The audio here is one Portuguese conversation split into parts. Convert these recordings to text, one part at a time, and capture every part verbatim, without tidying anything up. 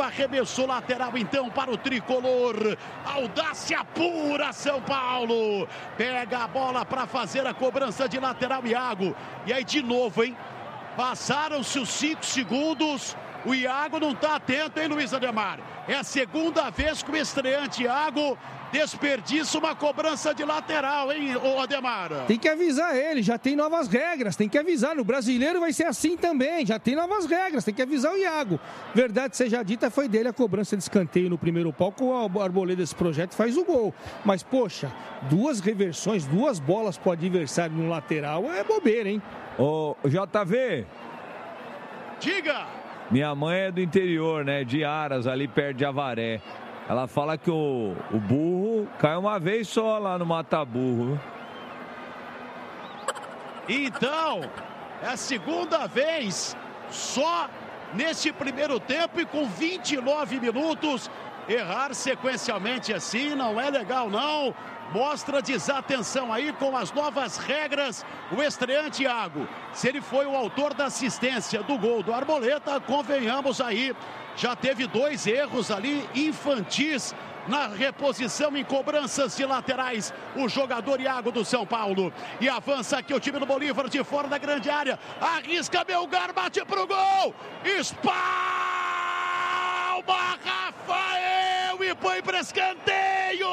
arremessou lateral então para o tricolor. Audácia pura, São Paulo. Pega a bola para fazer a cobrança de lateral, Iago. E aí de novo, hein? Passaram-se os cinco segundos. O Iago não está atento, hein, Luiz Ademar? É a segunda vez que o estreante Iago desperdiça uma cobrança de lateral, hein, ô Ademar? Tem que avisar ele, já tem novas regras, tem que avisar. No brasileiro vai ser assim também, já tem novas regras, tem que avisar o Iago. Verdade seja dita, foi dele a cobrança de escanteio no primeiro palco, o Arboleda desse projeto faz o gol. Mas, poxa, duas reversões, duas bolas pro adversário no lateral é bobeira, hein? Ô, J V. Diga! Minha mãe é do interior, né, de Aras, ali perto de Avaré. Ela fala que o, o burro cai uma vez só lá no mata-burro. Então, é a segunda vez só neste primeiro tempo e com vinte e nove minutos. Errar sequencialmente assim não é legal, não. Mostra desatenção aí com as novas regras. O estreante Iago, se ele foi o autor da assistência do gol do Arboleda, convenhamos aí, já teve dois erros ali infantis na reposição em cobranças de laterais, o jogador Iago do São Paulo. E avança aqui o time do Bolívar de fora da grande área. Arrisca Melgar, bate pro gol. Espalma Rafael e põe para escanteio.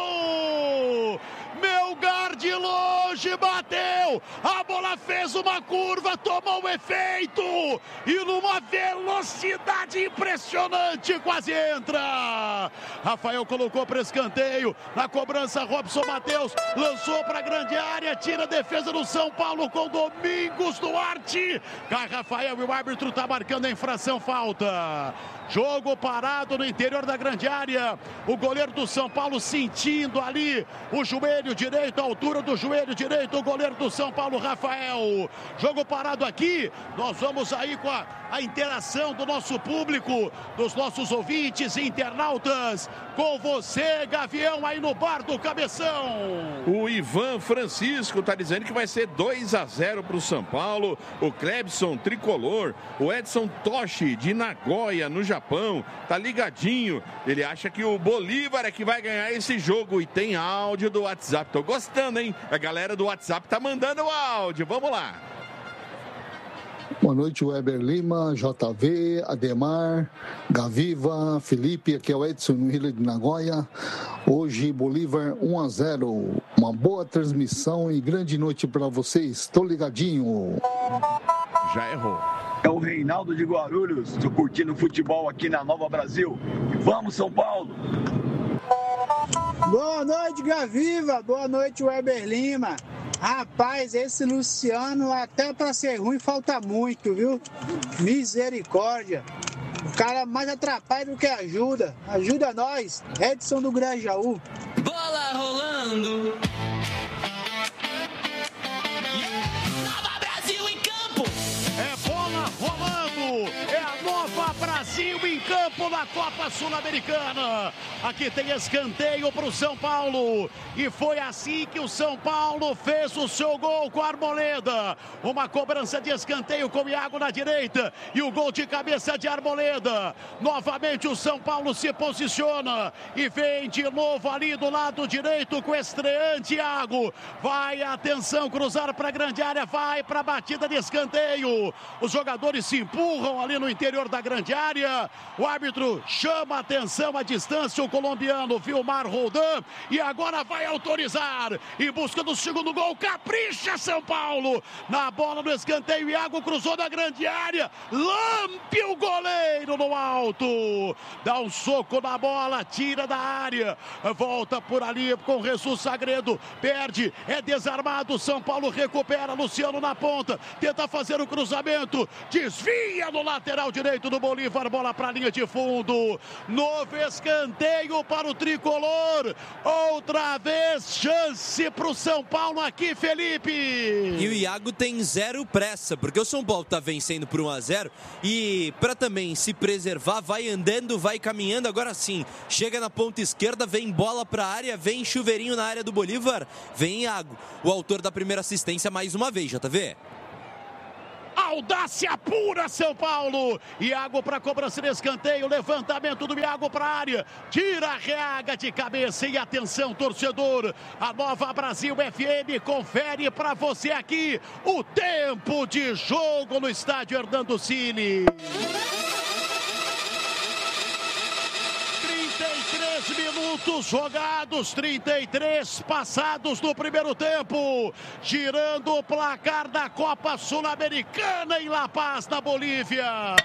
Melgar de longe bateu, a bola fez uma curva, tomou o efeito e numa velocidade impressionante quase entra. Rafael colocou para escanteio, na cobrança Robson Matheus lançou para a grande área, tira a defesa do São Paulo com Domingos Duarte. Cai Rafael e o árbitro está marcando a infração, falta. Jogo parado no interior da grande área. O goleiro do São Paulo sentindo ali o joelho direito, a altura do joelho direito, o goleiro do São Paulo, Rafael. Jogo parado aqui. Nós vamos aí com a, a interação do nosso público, dos nossos ouvintes e internautas. Com você, Gavião, aí no bar do Cabeção. O Ivan Francisco está dizendo que vai ser dois a zero para o São Paulo. O Clebson Tricolor, o Edson Toshi de Nagoya, no Japão, tá ligadinho. Ele acha que o Bolívar é que vai ganhar esse jogo e tem áudio do WhatsApp. Tô gostando, hein? A galera do WhatsApp tá mandando o áudio. Vamos lá. Boa noite, Weber Lima, J V, Ademar, Gaviva, Felipe, aqui é o Edson no Rio de Nagoya. Hoje, Bolívar um a zero. Uma boa transmissão e grande noite para vocês. Estou ligadinho. Já errou. É o Reinaldo de Guarulhos. Estou curtindo futebol aqui na Nova Brasil. Vamos, São Paulo! Boa noite, Gaviva. Boa noite, Weber Lima. Rapaz, esse Luciano, até para ser ruim, falta muito, viu? Misericórdia. O cara mais atrapalha do que ajuda. Ajuda nós. Edson do Grajaú. Bola rolando. Nova Brasil em campo. É bola rolando. É a Nova Brasil em campo na Copa Sul-Americana. Aqui tem escanteio para o São Paulo. E foi assim que o São Paulo fez o seu gol com a Arboleda. Uma cobrança de escanteio com o Iago na direita. E o gol de cabeça de Arboleda. Novamente o São Paulo se posiciona. E vem de novo ali do lado direito com o estreante Iago. Vai, atenção, cruzar para a grande área. Vai para a batida de escanteio. Os jogadores se empurram ali no interior da grande área. O árbitro chama a atenção à distância. O colombiano Vilmar Roldan. E agora vai autorizar, em busca do segundo gol, capricha São Paulo, na bola do escanteio, Iago cruzou na grande área, lampe o goleiro no alto, dá um soco na bola, tira da área, volta por ali com Jesus Sagredo, perde, é desarmado, São Paulo recupera, Luciano na ponta, tenta fazer o cruzamento, desvia no lateral direito do Bolívar, bola para a linha de fundo, novo escanteio para o tricolor, outra vez chance para o São Paulo aqui, Felipe. E o Iago tem zero pressa, porque o São Paulo está vencendo por um a zero e para também se preservar, vai andando, vai caminhando, agora sim, chega na ponta esquerda, vem bola para a área, vem chuveirinho na área do Bolívar, vem Iago, o autor da primeira assistência mais uma vez, J V. audácia pura, São Paulo. Iago para cobrança de escanteio, levantamento do Iago para a área, tira a Arreaga de cabeça e atenção, torcedor. A Nova Brasil F M confere para você aqui o tempo de jogo no estádio Hernando Cini. Minutos jogados, trinta e três passados no primeiro tempo, girando o placar da Copa Sul-Americana em La Paz, na Bolívia.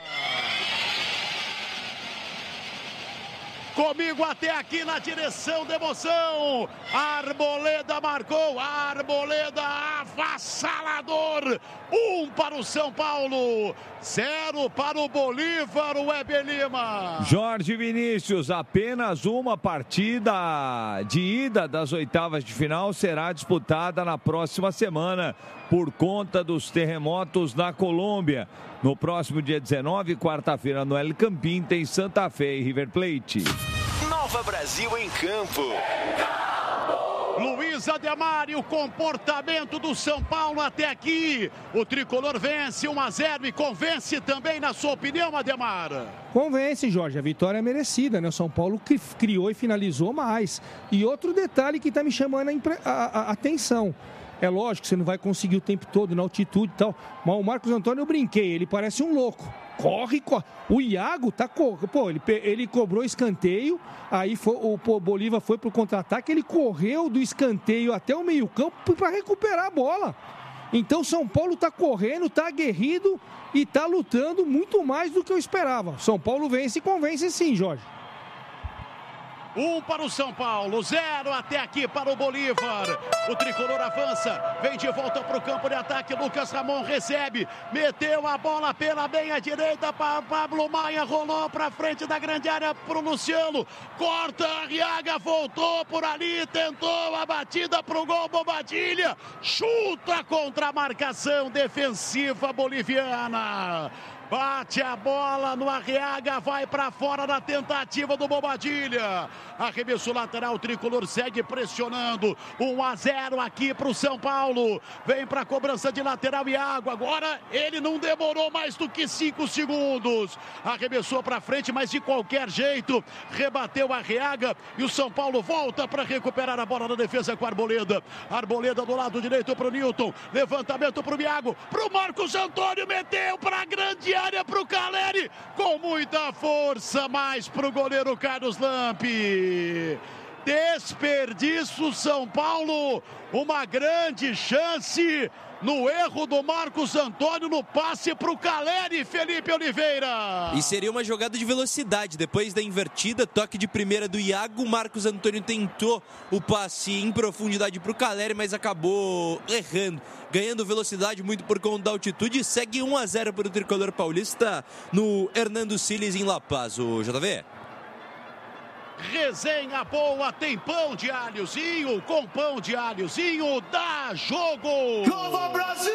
Comigo até aqui na direção da emoção, Arboleda marcou, Arboleda avassalador, um para o São Paulo, zero para o Bolívar, o Weber Lima. Jorge Vinícius, apenas uma partida de ida das oitavas de final será disputada na próxima semana por conta dos terremotos na Colômbia. No próximo dia dezenove, quarta-feira, no El Campín, tem Santa Fé e River Plate. Nova Brasil em campo. Luiz Ademar, o comportamento do São Paulo até aqui. O tricolor vence um a zero e convence também, na sua opinião, Ademar? Convence, Jorge. A vitória é merecida, né? O São Paulo criou e finalizou mais. E outro detalhe que está me chamando a, impre... a, a, a atenção. É lógico que você não vai conseguir o tempo todo na altitude e tal. Mas o Marcos Antônio, eu brinquei, ele parece um louco. Corre, corre. O Iago tá correndo. Pô, ele, ele cobrou escanteio, aí foi, o, o Bolívar foi pro contra-ataque, ele correu do escanteio até o meio-campo para recuperar a bola. Então São Paulo tá correndo, tá aguerrido e tá lutando muito mais do que eu esperava. São Paulo vence e convence sim, Jorge. Um para o São Paulo, zero até aqui para o Bolívar. O tricolor avança, vem de volta para o campo de ataque. Lucas Ramon recebe, meteu a bola pela meia direita para Pablo Maia, rolou para frente da grande área para o Luciano. Corta, Arriaga voltou por ali, tentou a batida para o gol, Bobadilha. Chuta contra a marcação defensiva boliviana. Bate a bola no Arriaga, vai para fora da tentativa do Bobadilha. Arremesso lateral, o tricolor segue pressionando. um a zero aqui para o São Paulo. Vem para a cobrança de lateral Iago. Agora ele não demorou mais do que cinco segundos. Arremessou para frente, mas de qualquer jeito rebateu a Arriaga. E o São Paulo volta para recuperar a bola na defesa com a Arboleda. Arboleda do lado direito para o Newton. Levantamento para o Iago. Para o Marcos Antônio, meteu para a grande área para o Caleri, com muita força, mais para o goleiro Carlos Lampe. Desperdício São Paulo, uma grande chance no erro do Marcos Antônio no passe para o Caleri, Felipe Oliveira. E seria uma jogada de velocidade, depois da invertida, toque de primeira do Iago, Marcos Antônio tentou o passe em profundidade para o Caleri, mas acabou errando, ganhando velocidade muito por conta da altitude, e segue um a zero para o tricolor paulista no Hernando Siles em La Paz. O J V. Resenha boa, tem pão de alhozinho, com pão de alhozinho, dá jogo! Nova Brasil!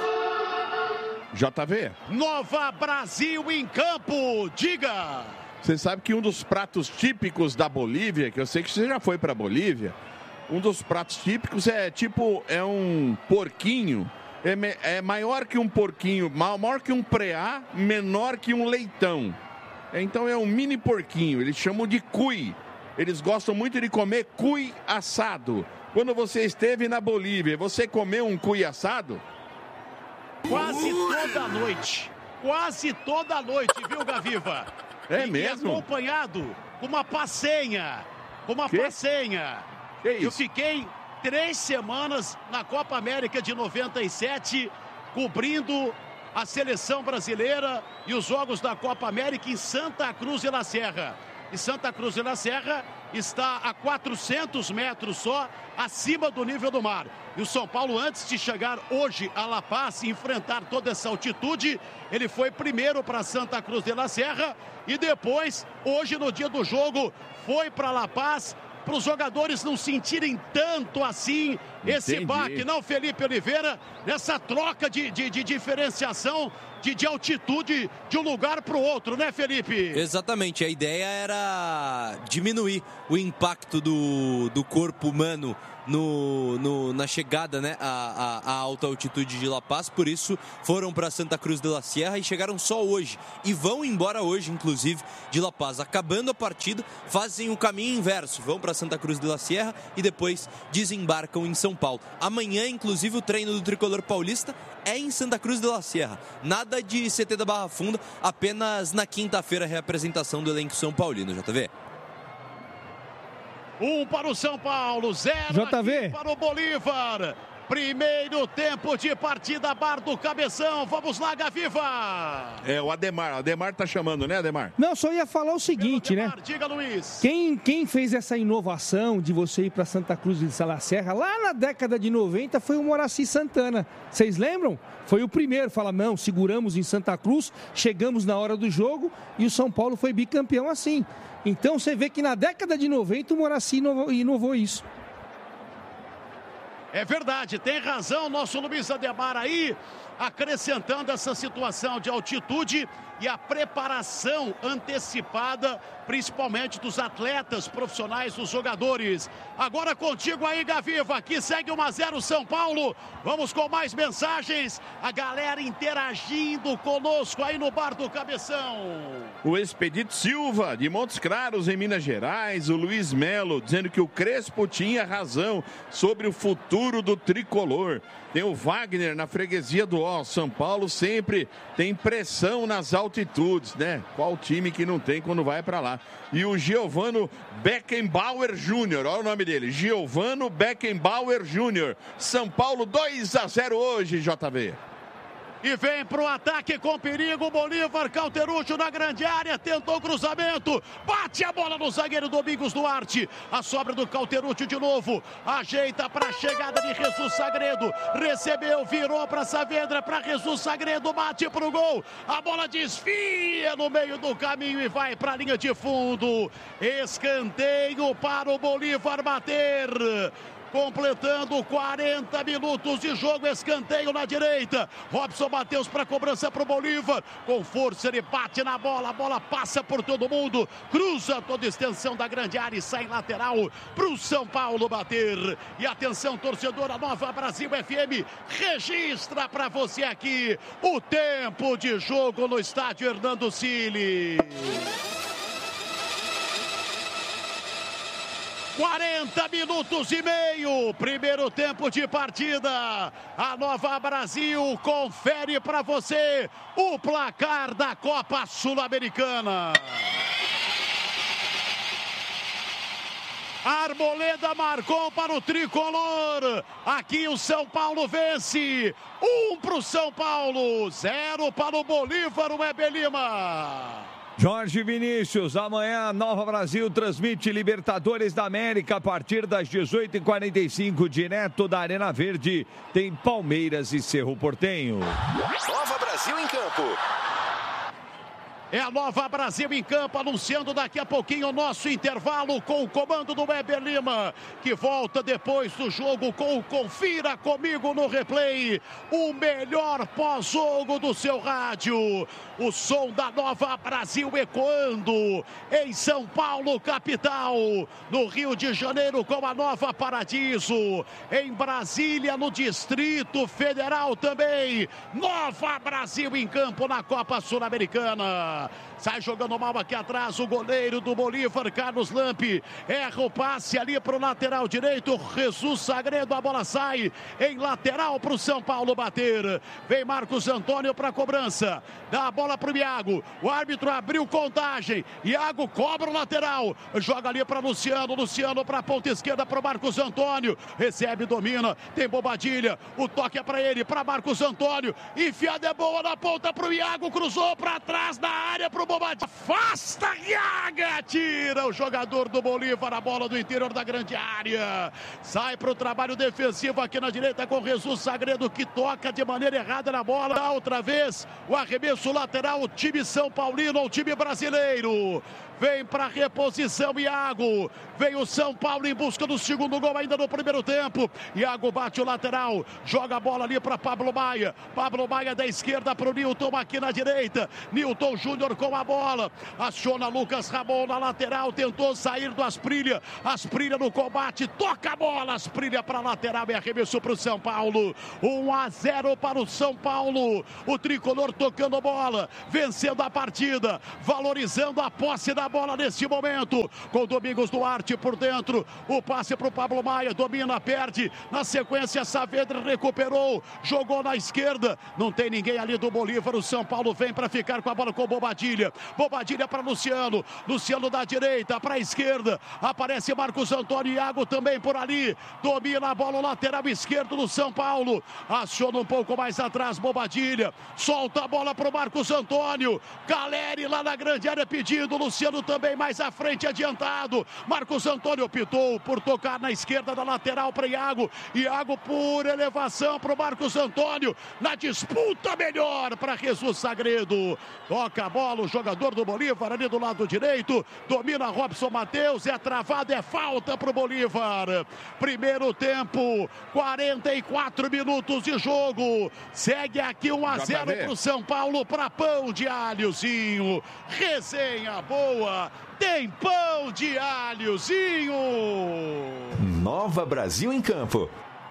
J V. Nova Brasil em campo, diga! Você sabe que um dos pratos típicos da Bolívia, que eu sei que você já foi para Bolívia, um dos pratos típicos é tipo, é um porquinho, é, me, é maior que um porquinho, maior que um preá, menor que um leitão. Então é um mini porquinho, eles chamam de cuy. Eles gostam muito de comer cuy assado. Quando você esteve na Bolívia, você comeu um cuy assado? Quase toda noite. Quase toda noite, viu, Gaviva? É e, mesmo? E acompanhado com uma passenha. Com uma que? passenha. Que isso? Eu fiquei três semanas na Copa América de noventa e sete, cobrindo a seleção brasileira e os jogos da Copa América em Santa Cruz de la Serra. E Santa Cruz de la Serra está a quatrocentos metros só acima do nível do mar. E o São Paulo, antes de chegar hoje a La Paz e enfrentar toda essa altitude, ele foi primeiro para Santa Cruz de la Serra e depois, hoje no dia do jogo, foi para La Paz, para os jogadores não sentirem tanto assim esse Entendi. baque, não, Felipe Oliveira, nessa troca de, de, de diferenciação de, de altitude de um lugar para o outro, né, Felipe? Exatamente, a ideia era diminuir o impacto do, do corpo humano no, no, na chegada, né, à, à, à alta altitude de La Paz, por isso foram para Santa Cruz de la Sierra e chegaram só hoje. E vão embora hoje, inclusive, de La Paz. Acabando a partida, fazem o caminho inverso. Vão para Santa Cruz de la Sierra e depois desembarcam em São Paulo. Amanhã, inclusive, o treino do Tricolor Paulista é em Santa Cruz de la Sierra. Nada de C T da Barra Funda, apenas na quinta-feira a reapresentação do elenco São Paulino, J V. Um para o São Paulo, zero J V. para o Bolívar. Primeiro tempo de partida, Bar do Cabeção. Vamos lá, Gaviva. É, o Ademar. O Ademar tá chamando, né, Ademar? Não, só ia falar o seguinte, Ademar, né? Diga, Luiz. Quem, quem fez essa inovação de você ir para Santa Cruz de la Sierra, lá na década de noventa, foi o Moraci Santana. Vocês lembram? Foi o primeiro. Fala, não, seguramos em Santa Cruz, chegamos na hora do jogo e o São Paulo foi bicampeão assim. Então você vê que na década de noventa o Moraci inovou, inovou isso. É verdade, tem razão nosso Luiz Ademar aí, acrescentando essa situação de altitude e a preparação antecipada, principalmente dos atletas profissionais, dos jogadores. Agora contigo aí, Gaviva, aqui segue um a zero São Paulo. Vamos com mais mensagens, a galera interagindo conosco aí no Bar do Cabeção. O Expedito Silva, de Montes Claros, em Minas Gerais, o Luiz Melo, dizendo que o Crespo tinha razão sobre o futuro do tricolor. Tem o Wagner na freguesia do Ó. São Paulo sempre tem pressão nas altitudes, né? Qual time que não tem quando vai para lá? E o Giovano Beckenbauer Júnior, olha o nome dele, Giovano Beckenbauer Júnior. São Paulo dois a zero hoje, J V. E vem pro ataque com perigo, Bolívar, Cauteruccio na grande área, tentou o cruzamento, bate a bola no zagueiro Domingos Duarte, a sobra do Cauteruccio de novo, ajeita pra chegada de Jesus Sagredo, recebeu, virou pra Saavedra, pra Jesus Sagredo, bate pro gol, a bola desvia no meio do caminho e vai pra linha de fundo, escanteio para o Bolívar bater. Completando quarenta minutos de jogo, escanteio na direita. Robson Matheus para cobrança para o Bolívar. Com força ele bate na bola, a bola passa por todo mundo, cruza toda a extensão da grande área e sai lateral para o São Paulo bater. E atenção, torcedora Nova Brasil F M, registra para você aqui o tempo de jogo no estádio Hernando Cili. quarenta minutos e meio, primeiro tempo de partida. A Nova Brasil confere para você o placar da Copa Sul-Americana. Arboleda marcou para o tricolor. Aqui o São Paulo vence. Um para o São Paulo, zero para o Bolívar, o Weber Lima. Jorge Vinícius, amanhã a Nova Brasil transmite Libertadores da América a partir das dezoito e quarenta e cinco, direto da Arena Verde. Tem Palmeiras e Cerro Porteño. Nova Brasil em campo. É a Nova Brasil em campo, anunciando daqui a pouquinho o nosso intervalo com o comando do Weber Lima, que volta depois do jogo com o Confira Comigo no Replay, o melhor pós-jogo do seu rádio. O som da Nova Brasil ecoando em São Paulo, capital, no Rio de Janeiro com a Nova Paradiso, em Brasília, no Distrito Federal também. Nova Brasil em campo na Copa Sul-Americana. Sai jogando mal aqui atrás o goleiro do Bolívar, Carlos Lampe. Erra o passe ali para o lateral direito. Jesus Sagredo, a bola sai em lateral para o São Paulo bater. Vem Marcos Antônio para a cobrança. Dá a bola para o Iago. O árbitro abriu contagem. Iago cobra o lateral. Joga ali para Luciano. Luciano para a ponta esquerda para o Marcos Antônio. Recebe, domina. Tem Bobadilha. O toque é para ele, para Marcos Antônio. Enfiada é boa na ponta para o Iago. Cruzou para trás da área para o Bobadilha. Afasta Iaga, tira o jogador do Bolívar, a bola do interior da grande área. Sai para o trabalho defensivo aqui na direita com Jesus Sagredo, que toca de maneira errada na bola. Dá outra vez o arremesso lateral, o time São Paulino, o time brasileiro. vem para reposição Iago. Vem o São Paulo em busca do segundo gol ainda no primeiro tempo. Iago bate o lateral, joga a bola ali para Pablo Maia. Pablo Maia da esquerda para o Nilton aqui na direita. Nilton Júnior com a bola. Aciona Lucas Ramon na lateral, tentou sair do Asprilha. Asprilha no combate, toca a bola. Asprilha para a lateral e arremessou para o São Paulo. um a zero para o São Paulo. O tricolor tocando a bola, vencendo a partida, valorizando a posse da bola neste momento. Com Domingos Duarte por dentro, o passe para o Pablo Maia, domina, perde, na sequência Saavedra recuperou, jogou na esquerda, não tem ninguém ali do Bolívar, o São Paulo vem para ficar com a bola com Bobadilha, Bobadilha para Luciano, Luciano da direita para a esquerda, aparece Marcos Antônio, Iago também por ali, domina a bola, o lateral esquerdo do São Paulo, aciona um pouco mais atrás Bobadilha, solta a bola para o Marcos Antônio, Caleri lá na grande área pedindo, Luciano também mais à frente, adiantado, Marcos Antônio optou por tocar na esquerda da lateral para Iago, Iago por elevação para o Marcos Antônio, na disputa melhor para Jesus Sagredo, toca a bola o jogador do Bolívar ali do lado direito, domina Robson Matheus, é travado, é falta para o Bolívar, primeiro tempo, quarenta e quatro minutos de jogo, segue aqui um a zero para o São Paulo, para pão de alhozinho, resenha boa, tem pão de alhozinho. Nova Brasil em Campo.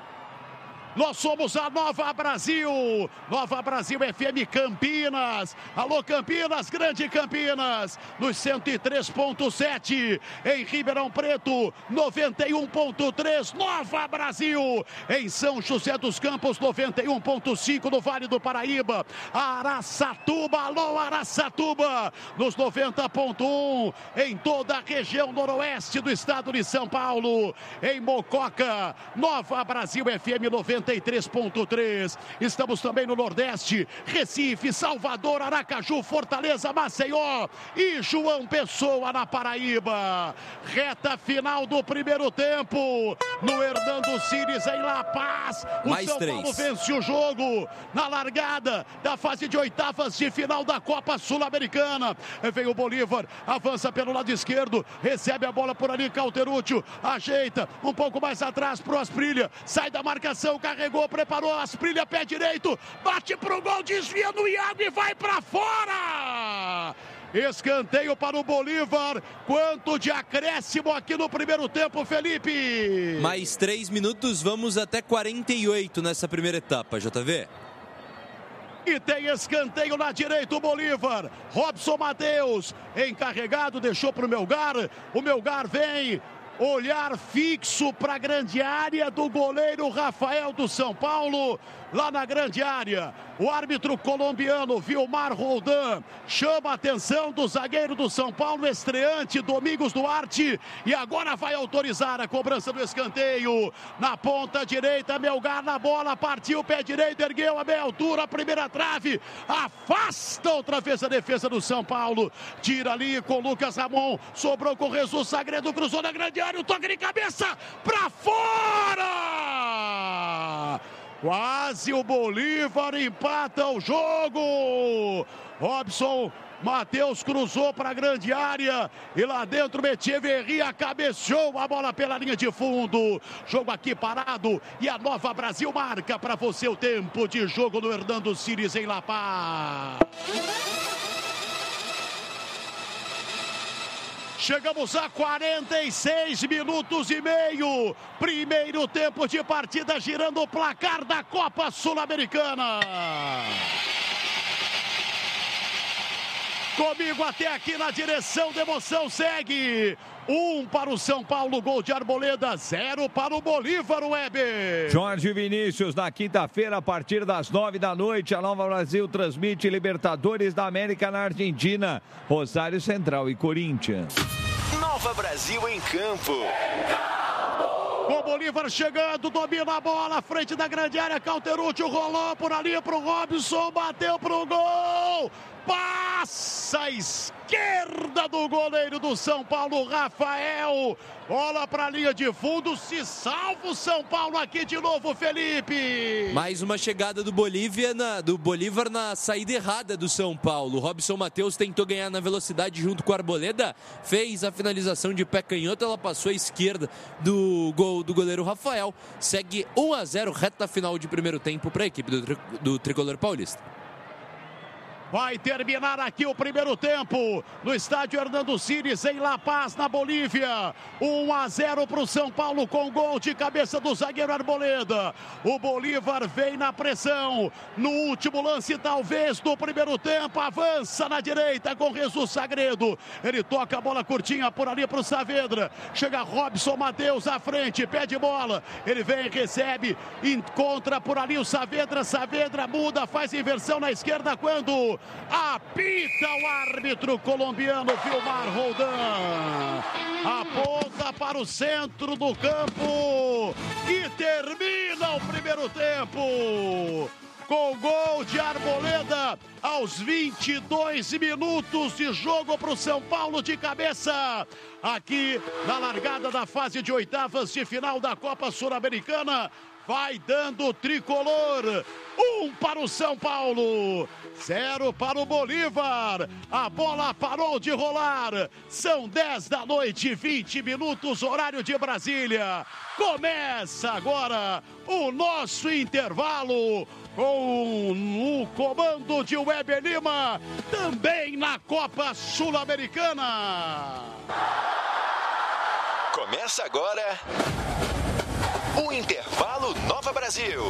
Nós somos a Nova Brasil, Nova Brasil F M Campinas, alô Campinas, Grande Campinas, nos cento e três ponto sete, em Ribeirão Preto, noventa e um ponto três, Nova Brasil, em São José dos Campos, noventa e um ponto cinco, no Vale do Paraíba, Araçatuba, alô Araçatuba, nos noventa ponto um, em toda a região noroeste do estado de São Paulo, em Mococa, Nova Brasil F M noventa e três ponto três, estamos também no Nordeste, Recife, Salvador, Aracaju, Fortaleza, Maceió e João Pessoa na Paraíba. Reta final do primeiro tempo, no Hernando Cires em La Paz, o Mais São três. Paulo vence o jogo na largada da fase de oitavas de final da Copa Sul-Americana. Vem o Bolívar, avança pelo lado esquerdo, recebe a bola por ali, Cauteruccio, ajeita um pouco mais atrás pro Asprilha, sai da marcação, carregou, preparou, Asprilha, pé direito, bate pro gol, desvia no Iago e vai pra fora! Escanteio para o Bolívar. Quanto de acréscimo aqui no primeiro tempo, Felipe? Mais três minutos, vamos até quarenta e oito nessa primeira etapa, J V. E tem escanteio na direita o Bolívar. Robson Matheus, encarregado, deixou para o Melgar. O Melgar vem... Olhar fixo para a grande área do goleiro Rafael do São Paulo, lá na grande área. O árbitro colombiano Vilmar Roldan chama a atenção do zagueiro do São Paulo, estreante Domingos Duarte, e agora vai autorizar a cobrança do escanteio. Na ponta direita, Melgar na bola, partiu, pé direito, ergueu a meia altura, a primeira trave, afasta outra vez a defesa do São Paulo. Tira ali com Lucas Ramon, sobrou com Jesus Sagredo, cruzou na grande área, o toque de cabeça para fora! Quase o Bolívar empata o jogo. Robson Matheus cruzou para a grande área e lá dentro Echeverria cabeceou a bola pela linha de fundo. Jogo aqui parado e a Nova Brasil marca para você o tempo de jogo no Hernando Cires em La Paz. Chegamos a quarenta e seis minutos e meio. Primeiro tempo de partida, girando o placar da Copa Sul-Americana. Comigo até aqui na direção de emoção segue. Um para o São Paulo, gol de Arboleda, zero para o Bolívar, Weber. Jorge Vinícius, na quinta-feira, a partir das nove da noite, a Nova Brasil transmite Libertadores da América na Argentina, Rosário Central e Corinthians. Nova Brasil em Campo. O Bolívar chegando, domina a bola, à frente da grande área, Cauteruccio rolou por ali pro Robson, bateu pro gol. passa a esquerda do goleiro do São Paulo, Rafael. Bola para a linha de fundo, se salva o São Paulo aqui de novo, Felipe. Mais uma chegada do Bolívia na, do Bolívar na saída errada do São Paulo. Robson Matheus tentou ganhar na velocidade junto com a Arboleda, fez a finalização de pé canhoto, ela passou à esquerda do gol do goleiro Rafael. Segue um a zero, reta final de primeiro tempo para a equipe do, tri, do Tricolor Paulista. Vai terminar aqui o primeiro tempo no estádio Hernando Siles, em La Paz, na Bolívia. um a zero para o São Paulo com gol de cabeça do zagueiro Arboleda. O Bolívar vem na pressão. No último lance, talvez, do primeiro tempo. Avança na direita com Jesus Sagredo. Ele toca a bola curtinha por ali para o Saavedra. Chega Robson Matheus à frente, pede bola. Ele vem, recebe, encontra por ali o Saavedra. Saavedra muda, faz inversão na esquerda quando... apita o árbitro colombiano Vilmar Roldan. Aponta para o centro do campo e termina o primeiro tempo com gol de Arboleda aos vinte e dois minutos de jogo para o São Paulo de cabeça. Aqui na largada da fase de oitavas de final da Copa Sul-Americana. Vai dando o tricolor. Um para o São Paulo, zero para o Bolívar. A bola parou de rolar. São dez da noite, vinte minutos, horário de Brasília. Começa agora o nosso intervalo com o comando de Weber Lima, também na Copa Sul-Americana. Começa agora o Intervalo Nova Brasil.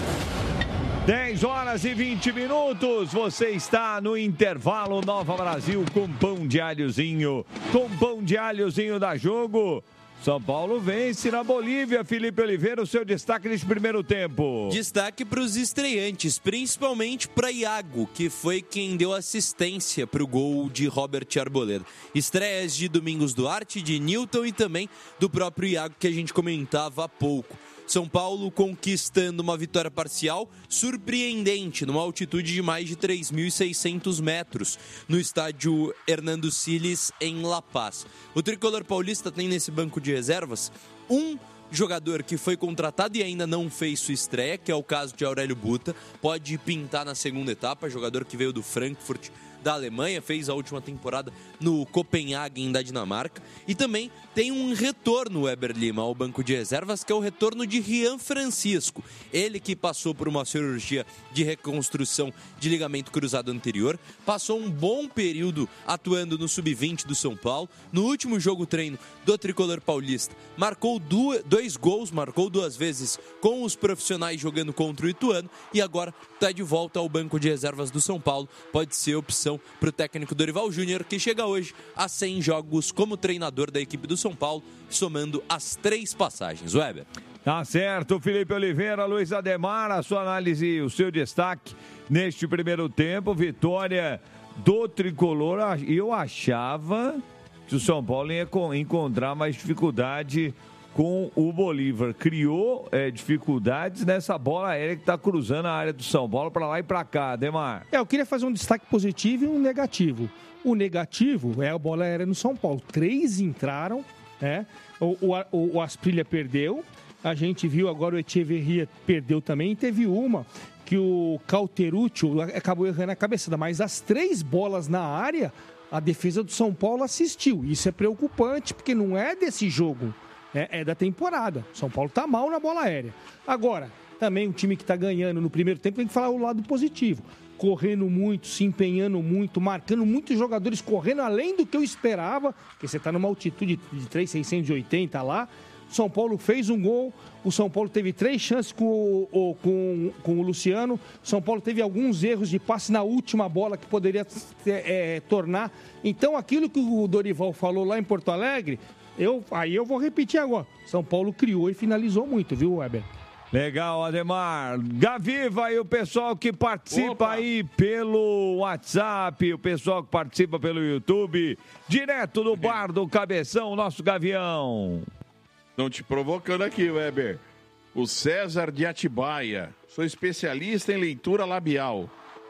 dez horas e vinte minutos, você está no Intervalo Nova Brasil com pão de alhozinho, com pão de alhozinho da Jogo. São Paulo vence na Bolívia. Felipe Oliveira, o seu destaque neste primeiro tempo. Destaque para os estreantes, principalmente para Iago, que foi quem deu assistência para o gol de Robert Arboleda. Estreias de Domingos Duarte, de Nilton e também do próprio Iago, que a gente comentava há pouco. São Paulo conquistando uma vitória parcial surpreendente, numa altitude de mais de três mil e seiscentos metros, no estádio Hernando Siles, em La Paz. O tricolor paulista tem nesse banco de reservas um jogador que foi contratado e ainda não fez sua estreia, que é o caso de Aurélio Buta. Pode pintar na segunda etapa, jogador que veio do Frankfurt da Alemanha, fez a última temporada no Copenhagen da Dinamarca. E também tem um retorno, Weber Lima, ao banco de reservas, que é o retorno de Rian Francisco. Ele que passou por uma cirurgia de reconstrução de ligamento cruzado anterior, passou um bom período atuando no sub vinte do São Paulo. No último jogo treino do tricolor paulista, marcou duas, dois gols, marcou duas vezes com os profissionais jogando contra o Ituano e agora está de volta ao banco de reservas do São Paulo. Pode ser opção para o técnico Dorival Júnior, que chega hoje a cem jogos como treinador da equipe do São Paulo, somando as três passagens. Weber. Tá certo, Felipe Oliveira, Luiz Ademar, a sua análise, o seu destaque neste primeiro tempo, vitória do tricolor. Eu achava que o São Paulo ia encontrar mais dificuldade com o Bolívar. Criou é, dificuldades nessa bola aérea que está cruzando a área do São Paulo para lá e para cá, Ademar. É, eu queria fazer um destaque positivo e um negativo. O negativo é a bola aérea no São Paulo. Três entraram, né? O, o, o Asprilha perdeu, a gente viu agora o Echeverria perdeu também, e teve uma que o Cauteruccio acabou errando a cabeçada, mas as três bolas na área, a defesa do São Paulo assistiu. Isso é preocupante, porque não é desse jogo, é, é da temporada. São Paulo está mal na bola aérea. Agora, também o time que está ganhando no primeiro tempo tem que falar o lado positivo. Correndo muito, se empenhando muito, marcando muitos jogadores, correndo além do que eu esperava, porque você está numa altitude de três mil seiscentos e oitenta lá. São Paulo fez um gol, o São Paulo teve três chances com o, com, com o Luciano, o São Paulo teve alguns erros de passe na última bola que poderia é, tornar. Então, aquilo que o Dorival falou lá em Porto Alegre, eu, aí eu vou repetir agora. São Paulo criou e finalizou muito, viu, Weber? Legal, Ademar. Gaviva e o pessoal que participa Opa. aí pelo WhatsApp, o pessoal que participa pelo YouTube, direto do bar do Cabeção, nosso Gavião. Estão te provocando aqui, Weber. O César de Atibaia. Sou especialista em leitura labial.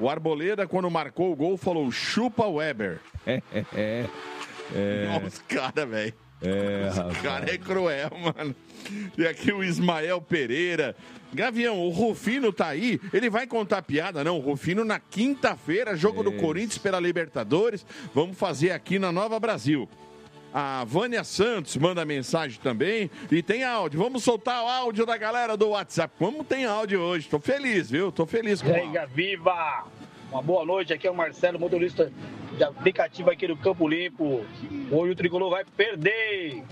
O Arboleda, quando marcou o gol, falou chupa Weber. É, é, é. Nossa, os caras, velho. É, Esse cara é cruel, mano. E aqui o Ismael Pereira. Gavião, o Rufino tá aí. Ele vai contar piada? Não, o Rufino na quinta-feira, jogo do Corinthians pela Libertadores. Vamos fazer aqui na Nova Brasil. A Vânia Santos manda mensagem também. E tem áudio. Vamos soltar o áudio da galera do WhatsApp. Como tem áudio hoje? Tô feliz, viu? Tô feliz com o áudio. Viva! Uma boa noite. Aqui é o Marcelo, motorista de aplicativo aqui do Campo Limpo. Hoje o Tricolor vai perder.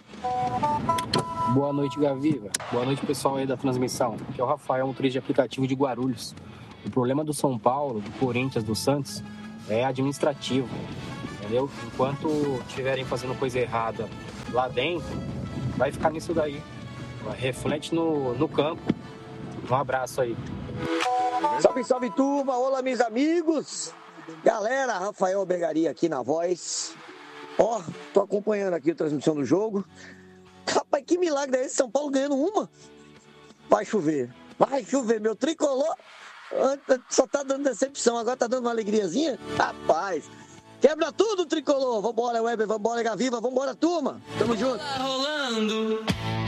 Boa noite, Gaviva. Boa noite, pessoal aí da transmissão. Aqui é o Rafael, motorista de aplicativo de Guarulhos. O problema do São Paulo, do Corinthians, do Santos é administrativo. Entendeu? Enquanto estiverem fazendo coisa errada lá dentro, vai ficar nisso daí. Reflete no, no campo. Um abraço aí. Salve, salve, turma. Olá, meus amigos. Galera, Rafael Bergaria aqui na voz. Ó, tô acompanhando aqui a transmissão do jogo. Rapaz, que milagre é esse? São Paulo ganhando uma. Vai chover. Vai chover. Meu tricolor só tá dando decepção. Agora tá dando uma alegriazinha. Rapaz. Quebra tudo, tricolor. Vambora, Weber. Vambora, Gaviva. Vambora, turma. Tamo junto. Tá rolando.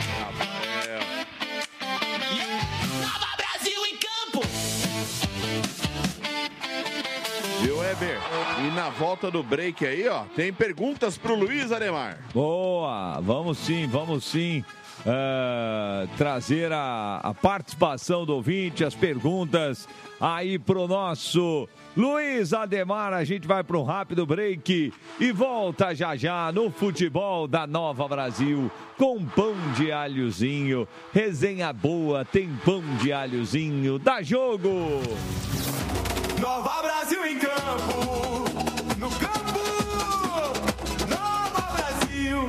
Nova Brasil em campo. Viu, Weber? E na volta do break aí, ó, tem perguntas pro Luiz Ademar. Boa, vamos sim, vamos sim. Uh, trazer a, a participação do ouvinte, as perguntas aí pro nosso Luiz Ademar. A gente vai para um rápido break e volta já já no futebol da Nova Brasil com pão de alhozinho. Resenha boa, tem pão de alhozinho. Dá jogo! Nova Brasil em campo, no campo, Nova Brasil.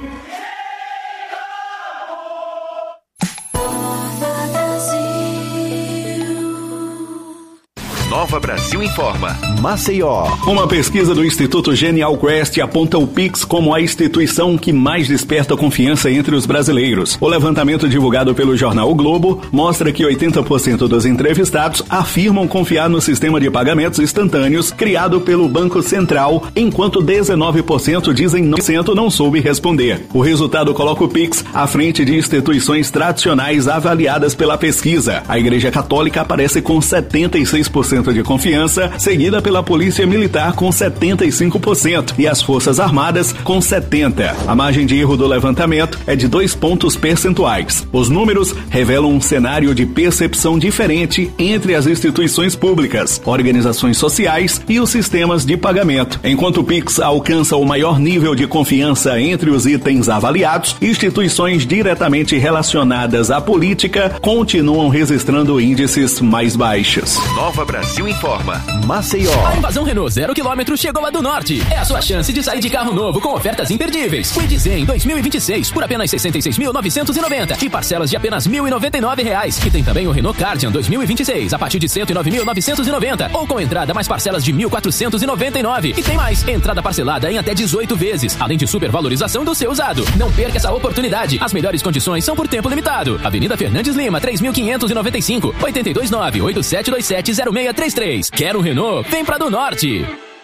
Nova Brasil informa. Maceió. Uma pesquisa do Instituto Genial Quest aponta o Pix como a instituição que mais desperta confiança entre os brasileiros. O levantamento divulgado pelo jornal O Globo mostra que oitenta por cento dos entrevistados afirmam confiar no sistema de pagamentos instantâneos criado pelo Banco Central, enquanto dezenove por cento dizem não, não soube responder. O resultado coloca o Pix à frente de instituições tradicionais avaliadas pela pesquisa. A Igreja Católica aparece com setenta e seis por cento de confiança, seguida pela Polícia Militar com setenta e cinco por cento e as Forças Armadas com setenta por cento. A margem de erro do levantamento é de dois pontos percentuais. Os números revelam um cenário de percepção diferente entre as instituições públicas, organizações sociais e os sistemas de pagamento. Enquanto o Pix alcança o maior nível de confiança entre os itens avaliados, instituições diretamente relacionadas à política continuam registrando índices mais baixos. Nova Brasil informa. Maceió. A invasão Renault zero quilômetro chegou a do Norte. É a sua chance de sair de carro novo com ofertas imperdíveis. Kwid Zen dois mil e vinte e seis por apenas sessenta e seis mil novecentos e noventa e parcelas de apenas mil e noventa e nove reais. E tem também o Renault Cardian dois mil e vinte e seis a partir de cento e nove mil novecentos e noventa ou com entrada mais parcelas de mil quatrocentos e noventa e nove. E tem mais, entrada parcelada em até dezoito vezes, além de supervalorização do seu usado. Não perca essa oportunidade. As melhores condições são por tempo limitado. Avenida Fernandes Lima, três mil quinhentos e noventa e cinco, oito dois nove, oito sete dois sete, zero seis três três. Quer um Renault? Vem pra do Norte.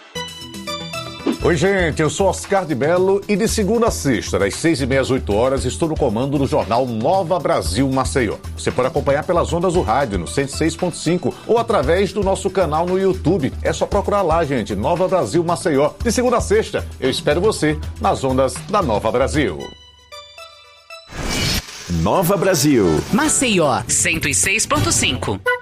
Oi, gente, eu sou Oscar de Mello e de segunda a sexta, das seis e meia às oito horas, estou no comando do jornal Nova Brasil Maceió. Você pode acompanhar pelas ondas do rádio no cento e seis ponto cinco ou através do nosso canal no YouTube. É só procurar lá, gente, Nova Brasil Maceió. De segunda a sexta, eu espero você nas ondas da Nova Brasil. Nova Brasil. Maceió, cento e seis ponto cinco.